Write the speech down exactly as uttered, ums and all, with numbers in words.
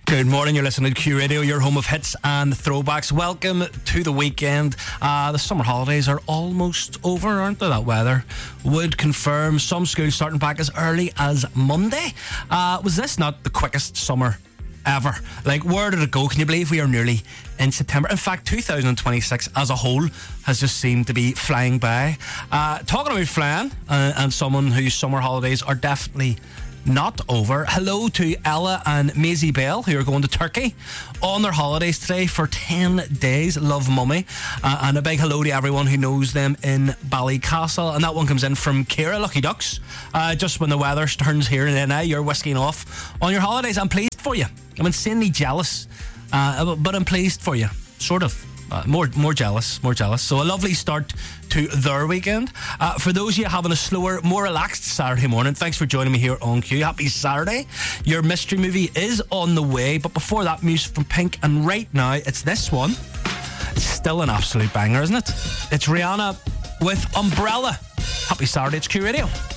Good morning, you're listening to Q Radio, your home of hits and throwbacks. Welcome to the weekend. Uh, the summer holidays are almost over, aren't they? That weather would confirm some schools starting back as early as Monday. Uh, was this not the quickest summer ever? Like, where did it go? Can you believe we are nearly in September? In fact, two thousand twenty-six as a whole has just seemed to be flying by. Uh, talking about flying uh, and someone whose summer holidays are definitely not over. Hello to Ella and Maisie Bell, who are going to Turkey on their holidays today for ten days. Love mummy. Uh, and a big hello to everyone who knows them in Ballycastle. And that one comes in from Ciara, Lucky Ducks. Uh, just when the weather turns here and then, you're whisking off on your holidays. I'm pleased for you. I'm insanely jealous, uh, but I'm pleased for you. Sort of. Uh, more more jealous, more jealous. So a lovely start to their weekend. Uh, for those of you having a slower, more relaxed Saturday morning, thanks for joining me here on Q. Happy Saturday. Your mystery movie is on the way, but before that, music from Pink, and right now it's this one. It's still an absolute banger, isn't it? It's Rihanna with Umbrella. Happy Saturday, it's Q Radio.